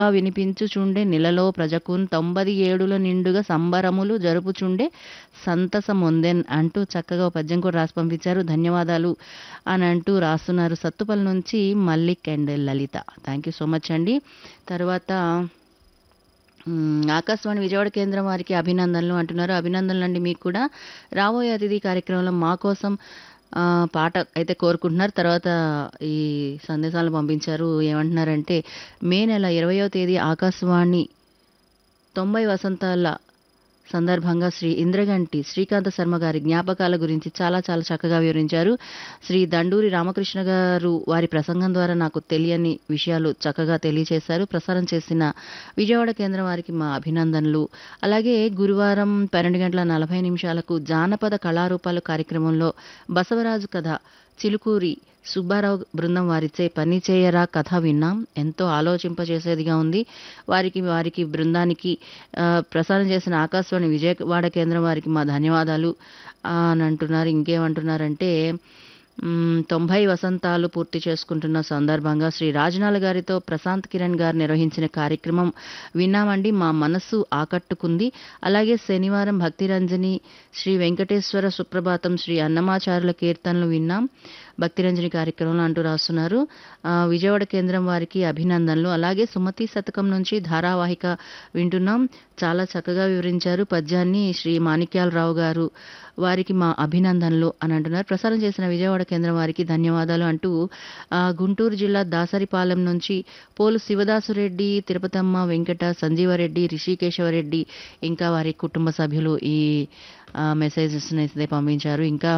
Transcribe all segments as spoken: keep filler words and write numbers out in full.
వినిపించుచుండె నెలలో ప్రజకున్ తొంభది ఏడుల నిండుగా సంబరములు జరుపుచుండె సంతసమొందెన్ అంటూ చక్కగా ఓ పద్యం కూడా రాసి పంపించారు. ధన్యవాదాలు అని అంటూ రాస్తున్నారు సత్తుపల్లి నుంచి Mallik and Lalitha. Thank you so much అండి. తర్వాత మ్, ఆకాశవాణి విజయవాడ కేంద్రం వారికి అభినందనలు అంటున్నారు. అభినందనలు అండి మీకు కూడా. రాబోయే అతిథి కార్యక్రమంలో మా కోసం ఆ, పాట అయితే కోరుకుంటున్నారు. తర్వాత ఈ సందేశాలు పంపించారు. ఏమంటున్నారంటే మే నెల ఇరవయో తేదీ ఆకాశవాణి తొంభై వసంతాల సందర్భంగా శ్రీ ఇంద్రగంటి శ్రీకాంత శర్మ గారి జ్ఞాపకాల గురించి చాలా చాలా చక్కగా వివరించారు. శ్రీ దండూరి రామకృష్ణ గారు వారి ప్రసంగం ద్వారా నాకు తెలియని విషయాలు చక్కగా తెలియచేశారు. ప్రసారం చేసిన విజయవాడ కేంద్రం వారికి మా అభినందనలు. అలాగే గురువారం పన్నెండు గంటల నలభై నిమిషాలకు జానపద కళారూపాలు కార్యక్రమంలో బసవరాజు కథ చిలుకూరి సుబ్బారావు బృందం వారిచే పని చేయరా కథ విన్నాం. ఎంతో ఆలోచింపజేసేదిగా ఉంది. వారికి వారికి బృందానికి ఆ, ప్రసారం చేసిన ఆకాశవాణి విజయవాడ కేంద్రం వారికి మా ధన్యవాదాలు ఆ, అని అంటున్నారు. ఇంకేమంటున్నారంటే మ్, తొంభై వసంతాలు పూర్తి చేసుకుంటున్న సందర్భంగా శ్రీ రాజనాల గారితో ప్రశాంత్ కిరణ్ గారు నిర్వహించిన కార్యక్రమం విన్నామండి. మా మనస్సు ఆకట్టుకుంది. అలాగే శనివారం భక్తిరంజని శ్రీ వెంకటేశ్వర సుప్రభాతం శ్రీ అన్నమాచారుల కీర్తనలు విన్నాం భక్తిరంజని కార్యక్రమంలో అంటూ రాస్తున్నారు. ఆ, విజయవాడ కేంద్రం వారికి అభినందనలు. అలాగే సుమతి శతకం నుంచి ధారావాహిక వింటున్నాం. చాలా చక్కగా వివరించారు పద్యాన్ని శ్రీ మాణిక్యాలరావు గారు. వారికి మా అభినందనలు అని అంటున్నారు. ప్రసారం చేసిన విజయవాడ కేంద్రం వారికి ధన్యవాదాలు అంటూ ఆ, గుంటూరు జిల్లా దాసరిపాలెం నుంచి పోలు శివదాసురెడ్డి, తిరుపతమ్మ వెంకట, సంజీవరెడ్డి, రిషికేశవరెడ్డి ఇంకా వారి కుటుంబ సభ్యులు ఈ మెసేజెస్ అయితే పంపించారు. ఇంకా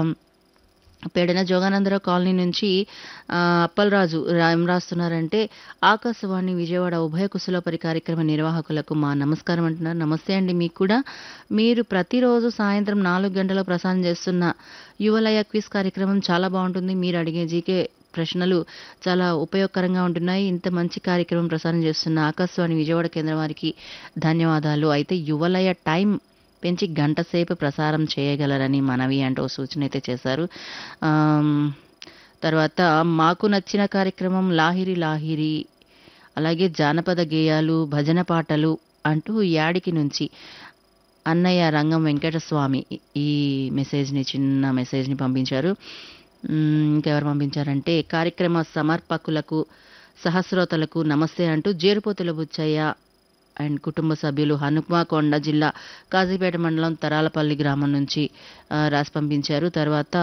పేడన జోగానందరావు కాలనీ నుంచి ఆ, అప్పలరాజు రా- ఏం రాస్తున్నారంటే ఆకాశవాణి విజయవాడ ఉభయ కుశలపరి కార్యక్రమ నిర్వాహకులకు మా నమస్కారం అంటున్నారు. నమస్తే అండి మీకు కూడా. మీరు ప్రతిరోజు సాయంత్రం నాలుగు గంటల ప్రసారం చేస్తున్న యువలయ క్విజ్ కార్యక్రమం చాలా బాగుంటుంది. మీరు అడిగే జీకే ప్రశ్నలు చాలా ఉపయోగకరంగా ఉంటున్నాయి. ఇంత మంచి కార్యక్రమం ప్రసారం చేస్తున్న ఆకాశవాణి విజయవాడ కేంద్రం వారికి ధన్యవాదాలు. అయితే యువలయ టైం పెంచి గంట సేపు ప్రసారం చేయగలరని మనవి అంటూ ఓ సూచన అయితే చేశారు. ఆమ్, తర్వాత మాకు నచ్చిన కార్యక్రమం లాహిరి లాహిరి, అలాగే జానపద గేయాలు, భజన పాటలు అంటూ యాడికి నుంచి అన్నయ్య రంగం వెంకటస్వామి ఈ మెసేజ్ని చిన్న మెసేజ్ని పంపించారు. మ్, ఇంకెవరు పంపించారంటే కార్యక్రమ సమర్పకులకు సహస్రోతలకు నమస్తే అంటూ జేరుపోతుల బుచ్చయ్య అండ్ కుటుంబ సభ్యులు హనుమకొండ జిల్లా కాజీపేట మండలం తరాలపల్లి గ్రామం నుంచి ఆ, రాసి పంపించారు. తర్వాత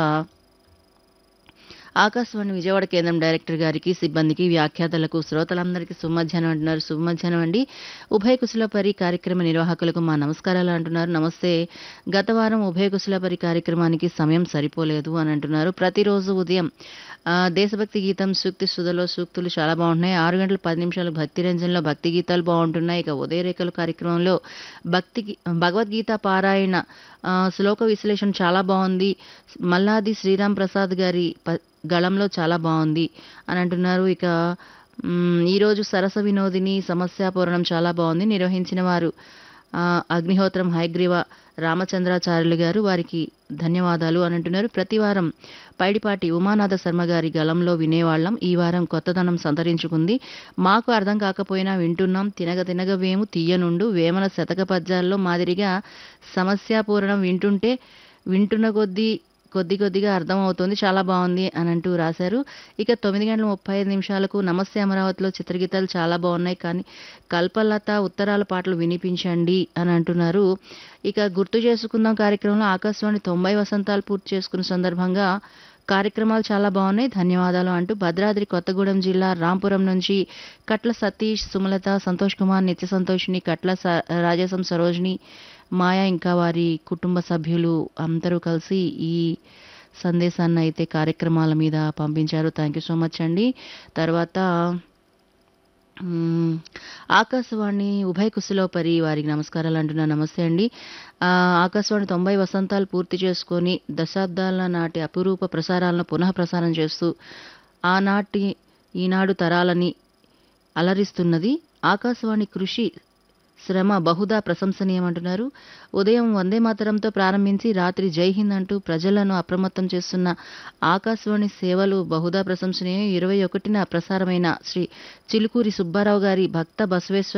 ఆకాశవాణి విజయవాడ కేంద్రం డైరెక్టర్ గారికి, సిబ్బందికి, వ్యాఖ్యాతలకు, శ్రోతలందరికీ సుమధ్యాహ్నం అంటున్నారు. శుభమధ్యాహ్నం అండి. ఉభయ కుశలపరి కార్యక్రమ నిర్వాహకులకు మా నమస్కారాలు అంటున్నారు. నమస్తే. గత వారం ఉభయ కుశలపరి కార్యక్రమానికి సమయం సరిపోలేదు అని అంటున్నారు. ప్రతిరోజు ఉదయం ఆ, దేశభక్తి గీతం సూక్తి సుధలో సూక్తులు చాలా బాగుంటున్నాయి. ఆరు గంటల పది నిమిషాలు భక్తి రంజన్లో భక్తి గీతాలు బాగుంటున్నాయి. ఇక ఉదయరేఖలు కార్యక్రమంలో భక్తి గీ- భగవద్గీత పారాయణ ఆ, శ్లోక విశ్లేషణ చాలా బాగుంది. మల్లాది శ్రీరామ్ ప్రసాద్ గారి ప- గళంలో చాలా బాగుంది అని అంటున్నారు. ఇక మ్, ఈరోజు సరస వినోదిని సమస్యాపూరణం చాలా బాగుంది. నిర్వహించిన వారు ఆ, అగ్నిహోత్రం హయగ్రీవ రామచంద్రాచార్యులు గారు. వారికి ధన్యవాదాలు అని అంటున్నారు. ప్రతి వారం పైడిపాటి ఉమానాథ శర్మ గారి గళంలో వినేవాళ్ళం. ఈ వారం కొత్తదనం సంతరించుకుంది. మాకు అర్థం కాకపోయినా వింటున్నాం. తినగ తినగ వేము తీయనుండు వేమన శతక పద్యాల్లో మాదిరిగా సమస్యాపూరణం వింటుంటే వింటున్న కొద్దీ కొద్ది కొద్దిగా అర్థమవుతుంది. చాలా బాగుంది అని అంటూ రాశారు. ఇక తొమ్మిది గంటల ముప్పై ఐదు నిమిషాలకు నమస్తే అమరావతిలో చిత్రగీతాలు చాలా బాగున్నాయి. కానీ కల్పలత ఉత్తరాల పాటలు వినిపించండి అని అంటున్నారు. ఇక గుర్తు చేసుకుందాం కార్యక్రమంలో ఆకాశవాణి తొంభై వసంతాలు పూర్తి చేసుకున్న సందర్భంగా కార్యక్రమాలు చాలా బాగున్నాయి. ధన్యవాదాలు అంటూ భద్రాద్రి కొత్తగూడెం జిల్లా రాంపురం నుంచి కట్ల సతీష్, సుమలత, సంతోష్ కుమార్, నిత్య సంతోషిని, కట్ల స- రాజేశం సరోజిని, మాయా ఇంకా వారి కుటుంబ సభ్యులు అందరూ కలిసి ఈ సందేశాన్ని అయితే కార్యక్రమాల మీద పంపించారు. థ్యాంక్ యూ సో మచ్ అండి. తర్వాత మ్మ్, ఆకాశవాణి ఉభయ కుశలోపరి వారికి నమస్కారాలు అంటున్నా. నమస్తే అండి. ఆ, ఆకాశవాణి తొంభై వసంతాలు పూర్తి చేసుకొని దశాబ్దాల నాటి అపురూప ప్రసారాలను పునః ప్రసారం చేస్తూ ఆనాటి ఈనాడు తరాలని అలరిస్తున్నది. ఆకాశవాణి కృషి శ్రమ బహుదా ప్రశంసనీయం అంటున్నారు. ఉదయం వందే మాతరంతో ప్రారంభించి రాత్రి జై హింద్ అంటూ ప్రజలను అప్రమత్తం చేస్తున్న ఆకాశవాణి సేవలు బహుదా ప్రశంసనీయం. ఇరవై ఒకటిన ప్రసారమైన శ్రీ చిలుకూరి సుబ్బారావు గారి భక్త బసవేశ్వర